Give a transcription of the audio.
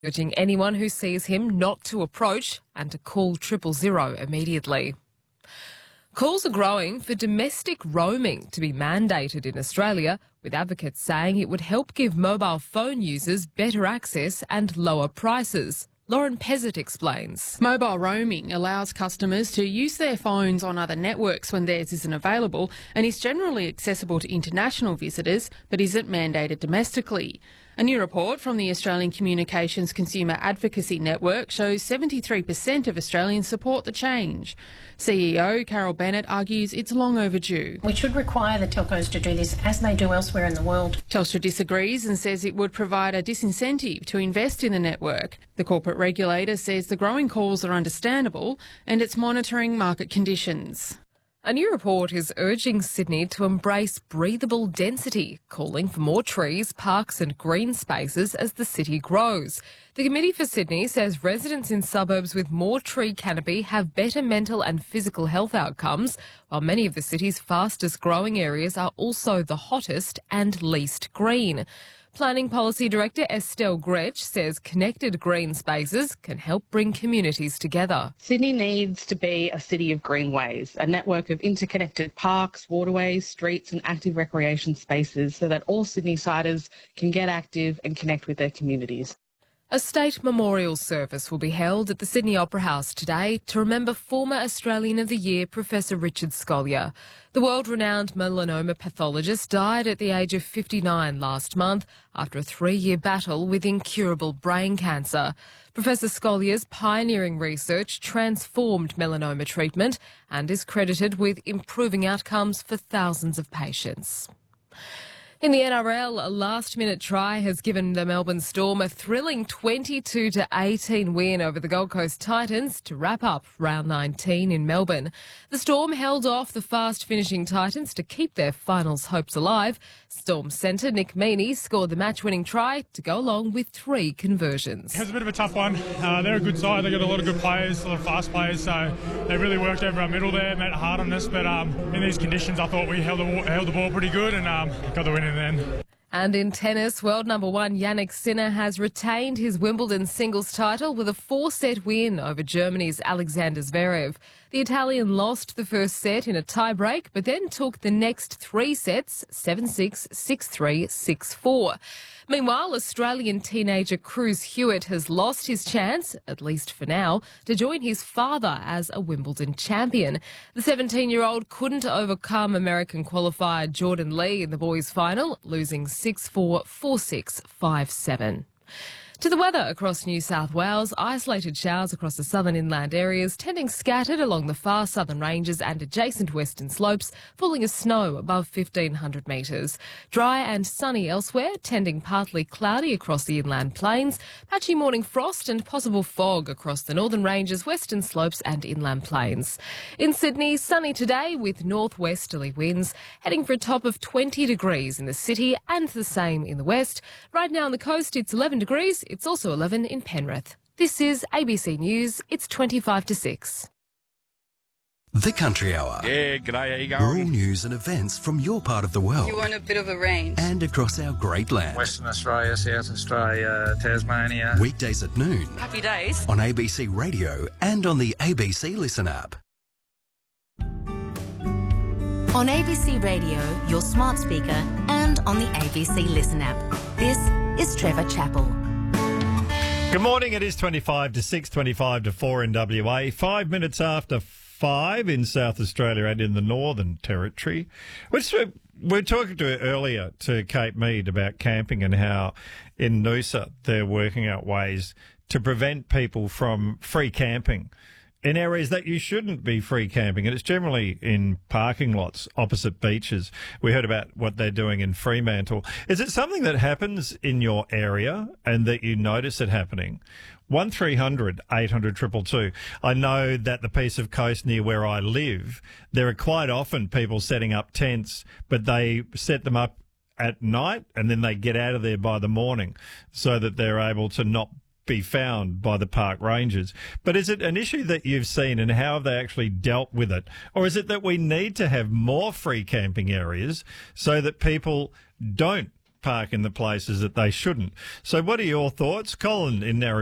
urging anyone who sees him not to approach and to call 000 immediately. Calls are growing for domestic roaming to be mandated in Australia, with advocates saying it would help give mobile phone users better access and lower prices. Lauren Pezzett explains. Mobile roaming allows customers to use their phones on other networks when theirs isn't available and is generally accessible to international visitors but isn't mandated domestically. A new report from the Australian Communications Consumer Advocacy Network shows 73% of Australians support the change. CEO Carol Bennett argues it's long overdue. We should require the telcos to do this as they do elsewhere in the world. Telstra disagrees and says it would provide a disincentive to invest in the network. The corporate regulator says the growing calls are understandable and it's monitoring market conditions. A new report is urging Sydney to embrace breathable density, calling for more trees, parks and green spaces as the city grows. The Committee for Sydney says residents in suburbs with more tree canopy have better mental and physical health outcomes, while many of the city's fastest growing areas are also the hottest and least green. Planning Policy Director Estelle Gretsch says connected green spaces can help bring communities together. Sydney needs to be a city of greenways, a network of interconnected parks, waterways, streets and active recreation spaces so that all Sydney-siders can get active and connect with their communities. A state memorial service will be held at the Sydney Opera House today to remember former Australian of the Year Professor Richard Scolyer. The world-renowned melanoma pathologist died at the age of 59 last month after a 3-year battle with incurable brain cancer. Professor Scolyer's pioneering research transformed melanoma treatment and is credited with improving outcomes for thousands of patients. In the NRL, a last-minute try has given the Melbourne Storm a thrilling 22-18 win over the Gold Coast Titans to wrap up round 19 in Melbourne. The Storm held off the fast-finishing Titans to keep their finals hopes alive. Storm centre Nick Meaney scored the match-winning try to go along with 3 conversions. It was a bit of a tough one. They're a good side. They've got a lot of good players, a lot of fast players, so they really worked over our middle there, made it hard on us. But in these conditions, I thought we held the ball pretty good and got the win in the end. And in tennis, world number 1 Jannik Sinner has retained his Wimbledon singles title with a 4-set win over Germany's Alexander Zverev. The Italian lost the first set in a tie-break, but then took the next 3 sets, 7-6, 6-3, 6-4. Meanwhile, Australian teenager Cruz Hewitt has lost his chance, at least for now, to join his father as a Wimbledon champion. The 17-year-old couldn't overcome American qualifier Jordan Lee in the boys' final, losing 6-4, 4-6, 5-7. To the weather across New South Wales, isolated showers across the southern inland areas, tending scattered along the far southern ranges and adjacent western slopes, falling as snow above 1,500 metres. Dry and sunny elsewhere, tending partly cloudy across the inland plains, patchy morning frost and possible fog across the northern ranges, western slopes and inland plains. In Sydney, sunny today with northwesterly winds, heading for a top of 20 degrees in the city and the same in the west. Right now on the coast, it's 11 degrees. It's also 11 in Penrith. This is ABC News. It's 25 to 6. The Country Hour. Yeah, g'day, how you going? Rural news and events from your part of the world. You want a bit of a range. And across our great land. Western Australia, South Australia, Tasmania. Weekdays at noon. Happy days. On ABC Radio and on the ABC Listen app. On ABC Radio, your smart speaker, and on the ABC Listen app. This is Trevor Chappell. Good morning. It is 25 to 6, 25 to 4 in WA. 5 minutes after 5 in South Australia and in the Northern Territory. We're talking to earlier to Kate Mead about camping and how in Noosa they're working out ways to prevent people from free camping in areas that you shouldn't be free camping, and it's generally in parking lots opposite beaches. We heard about what they're doing in Fremantle. Is it something that happens in your area and that you notice it happening? 1300 800 222. I know that the piece of coast near where I live, there are quite often people setting up tents, but they set them up at night and then they get out of there by the morning so that they're able to not be found by the park rangers. But is it an issue that you've seen, and how have they actually dealt with it? Or is it that we need to have more free camping areas so that people don't park in the places that they shouldn't. So what are your thoughts? Colin in Narrabeen